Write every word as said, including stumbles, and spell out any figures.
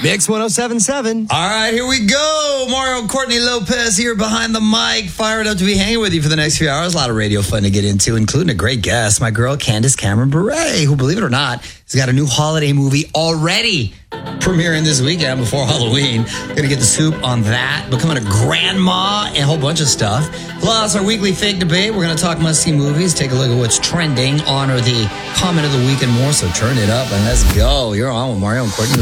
Mix one oh seven point seven. All right, here we go. Mario and Courtney Lopez here behind the mic. Fired up to be hanging with you for the next few hours. A lot of radio fun to get into, including a great guest, my girl Candace Cameron Bure, who, believe it or not, has got a new holiday movie already premiering this weekend before Halloween. Gonna get the scoop on that, becoming a grandma, and a whole bunch of stuff. Plus, our weekly fake debate. We're gonna talk must-see movies, take a look at what's trending, honor the comment of the week and more. So turn it up and let's go. You're on with Mario and Courtney